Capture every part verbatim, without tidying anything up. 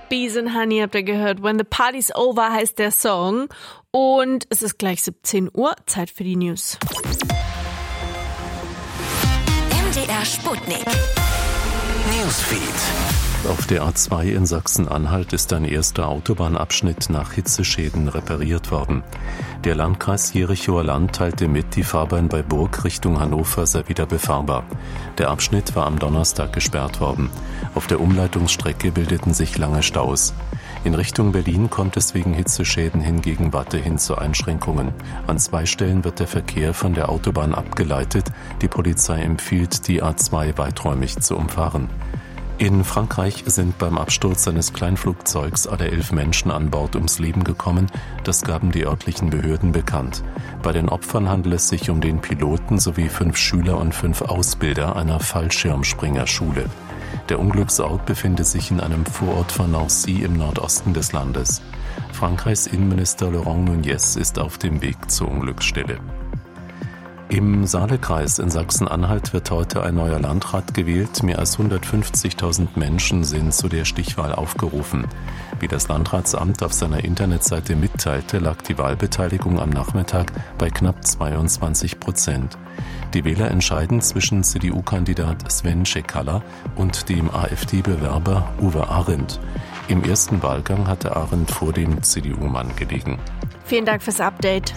Bees and Honey habt ihr gehört. When the Party's Over heißt der Song. Und es ist gleich siebzehn Uhr, Zeit für die News. M D R Sputnik. Newsfeed. Auf der A zwei in Sachsen-Anhalt ist ein erster Autobahnabschnitt nach Hitzeschäden repariert worden. Der Landkreis Jerichower Land teilte mit, die Fahrbahn bei Burg Richtung Hannover sei wieder befahrbar. Der Abschnitt war am Donnerstag gesperrt worden. Auf der Umleitungsstrecke bildeten sich lange Staus. In Richtung Berlin kommt es wegen Hitzeschäden hingegen weiterhin zu Einschränkungen. An zwei Stellen wird der Verkehr von der Autobahn abgeleitet. Die Polizei empfiehlt, die A zwei weiträumig zu umfahren. In Frankreich sind beim Absturz eines Kleinflugzeugs alle elf Menschen an Bord ums Leben gekommen. Das gaben die örtlichen Behörden bekannt. Bei den Opfern handelt es sich um den Piloten sowie fünf Schüler und fünf Ausbilder einer Fallschirmspringerschule. Der Unglücksort befindet sich in einem Vorort von Nancy im Nordosten des Landes. Frankreichs Innenminister Laurent Nunez ist auf dem Weg zur Unglücksstelle. Im Saalekreis in Sachsen-Anhalt wird heute ein neuer Landrat gewählt. Mehr als hundertfünfzigtausend Menschen sind zu der Stichwahl aufgerufen. Wie das Landratsamt auf seiner Internetseite mitteilte, lag die Wahlbeteiligung am Nachmittag bei knapp zweiundzwanzig Prozent. Die Wähler entscheiden zwischen C D U-Kandidat Sven Cekala und dem AfD-Bewerber Uwe Arendt. Im ersten Wahlgang hatte Arendt vor dem C D U-Mann gelegen. Vielen Dank fürs Update.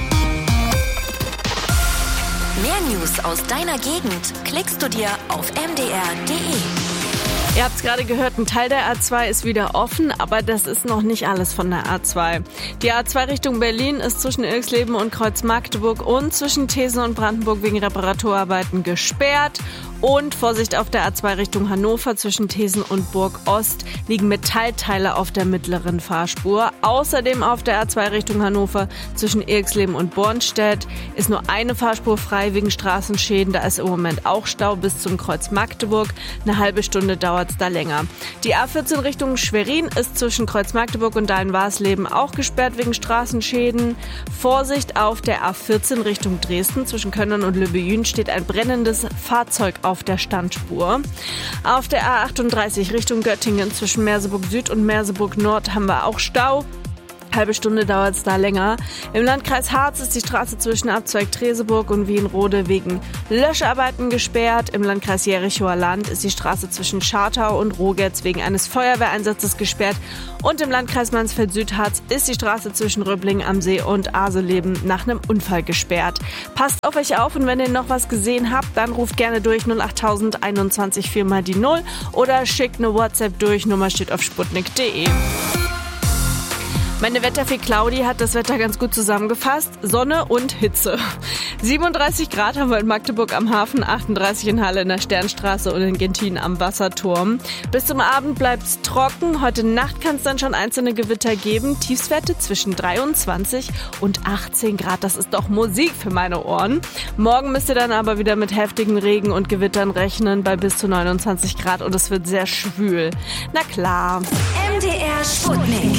Mehr News aus deiner Gegend klickst du dir auf m d r punkt d e. Ihr habt es gerade gehört, ein Teil der A zwei ist wieder offen, aber das ist noch nicht alles von der A zwei. Die A zwei Richtung Berlin ist zwischen Ilksleben und Kreuz-Magdeburg und zwischen Thesen und Brandenburg wegen Reparaturarbeiten gesperrt. Und Vorsicht auf der A zwei Richtung Hannover zwischen Thesen und Burg Ost liegen Metallteile auf der mittleren Fahrspur. Außerdem auf der A zwei Richtung Hannover zwischen Ilksleben und Bornstedt ist nur eine Fahrspur frei wegen Straßenschäden. Da ist im Moment auch Stau bis zum Kreuz Magdeburg. Eine halbe Stunde dauert es da länger. Die A vierzehn Richtung Schwerin ist zwischen Kreuz Magdeburg und Dahlen-Warsleben auch gesperrt wegen Straßenschäden. Vorsicht auf der A vierzehn Richtung Dresden zwischen Könnern und Löbejün steht ein brennendes Fahrzeug auf der Standspur. Auf der A achtunddreißig Richtung Göttingen zwischen Merseburg Süd und Merseburg Nord haben wir auch Stau. Halbe Stunde dauert es da länger. Im Landkreis Harz ist die Straße zwischen Abzweig Treseburg und Wienrode wegen Löscharbeiten gesperrt. Im Landkreis Jerichower Land ist die Straße zwischen Schartau und Rogetz wegen eines Feuerwehreinsatzes gesperrt. Und im Landkreis Mansfeld-Südharz ist die Straße zwischen Röblingen am See und Aseleben nach einem Unfall gesperrt. Passt auf euch auf und wenn ihr noch was gesehen habt, dann ruft gerne durch null achttausend einundzwanzig vier mal die null oder schickt eine WhatsApp durch. Nummer steht auf sputnik punkt d e. Meine Wetterfee Claudi hat das Wetter ganz gut zusammengefasst. Sonne und Hitze. siebenunddreißig Grad haben wir in Magdeburg am Hafen, achtunddreißig in Halle in der Sternstraße und in Gentin am Wasserturm. Bis zum Abend bleibt's trocken. Heute Nacht kann es dann schon einzelne Gewitter geben. Tiefstwerte zwischen dreiundzwanzig und achtzehn Grad. Das ist doch Musik für meine Ohren. Morgen müsst ihr dann aber wieder mit heftigen Regen und Gewittern rechnen bei bis zu neunundzwanzig Grad und es wird sehr schwül. Na klar. M D R Sputnik.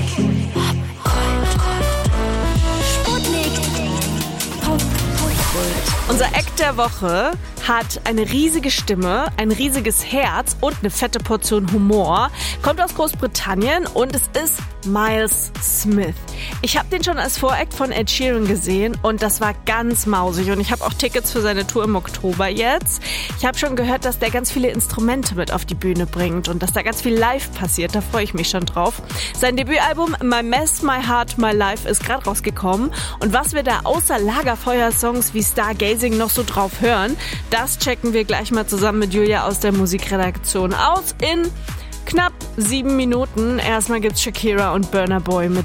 Unser Act der Woche hat eine riesige Stimme, ein riesiges Herz und eine fette Portion Humor. Kommt aus Großbritannien und es ist Miles Smith. Ich habe den schon als Voract von Ed Sheeran gesehen und das war ganz mausig. Und ich habe auch Tickets für seine Tour im Oktober jetzt. Ich habe schon gehört, dass der ganz viele Instrumente mit auf die Bühne bringt und dass da ganz viel live passiert. Da freue ich mich schon drauf. Sein Debütalbum My Mess, My Heart, My Life ist gerade rausgekommen. Und was wir da außer Lagerfeuer-Songs wie Stargazing noch so drauf hören, das checken wir gleich mal zusammen mit Julia aus der Musikredaktion aus in knapp sieben Minuten. Erstmal gibt's Shakira und Burna Boy mit